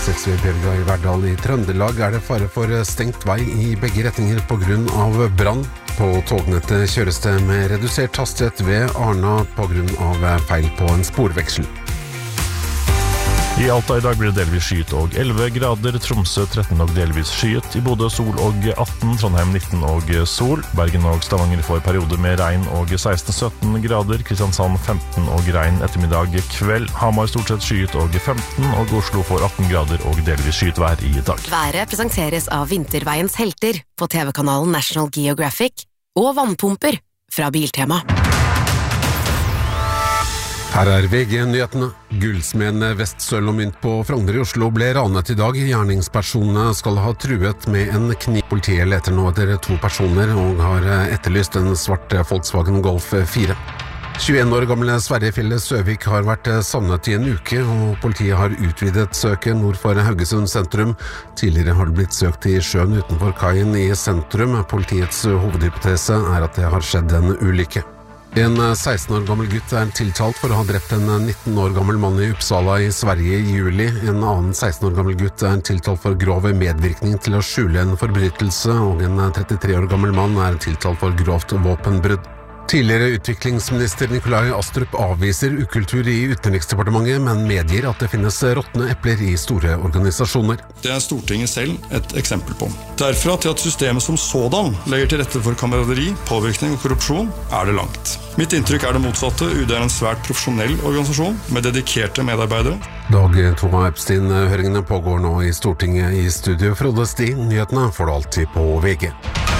E6 ved Bjørga i Verdal i Trøndelag det fare for stengt vei i begge retninger på grunn av brann. På tognettet kjøres det med redusert hastighet ved Arna på grunn av feil på en sporveksel. I Alta i dag blir det delvis skyet og 11 grader, Tromsø 13 og delvis skyet, i Bodø sol og 18, Trondheim 19 og sol, Bergen og Stavanger får perioder med regn og 16-17 grader, Kristiansand 15 og regn ettermiddag kveld, Hamar stort sett skyet og 15, og Oslo får 18 grader og delvis skyet vær i dag. Været presenteres av Vinterveiens helter på TV-kanalen National Geographic og vannpumper fra Biltema. Her VG-nyhetene. Gullsmedene Vest, Sølv og Mynt på Frogner i Oslo ble ranet i dag. Gjerningspersonene skal ha truet med en kniv. Politiet leter nå etter 2 personer og har etterlyst en svart Volkswagen Golf 4. 21 år gamle Sverre Fille Søvik har vært savnet i en uke, og politiet har utvidet søket nord for Haugesund sentrum. Tidligere har det blitt søkt i sjøen utenfor kaien i sentrum. Politiets hovedhypotese at det har skjedd en ulykke. En 16 år gammel gutt tiltalt for å ha drept en 19 år gammel mann i Uppsala i Sverige i juli. En annen 16 år gammel gutt tiltalt for grov medvirkning til å skjule en forbrytelse, og en 33 år gammel mann tiltalt for grovt våpenbrudd. Tidligere utviklingsminister Nikolai Astrup avviser ukultur i Utenriksdepartementet, men medgir at det finnes råtne epler i store organisasjoner. Det Stortinget selv et eksempel på. Derfra til at systemet som sådan legger til rette for kameraderi, påvirkning og korrupsjon, det langt. Mitt inntrykk det motsatte. UD en svært profesjonell organisasjon med dedikerte medarbeidere. Dag 2 av Epstein-høringene pågår nå i Stortinget. I studio Frode Sti. Nyhetene får du alltid på VG.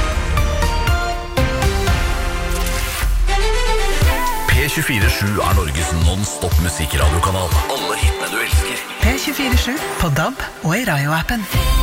P24/7 Norges non-stop musikradiokanal. Alle hitene du elsker. P24/7 på DAB og i Radio-appen.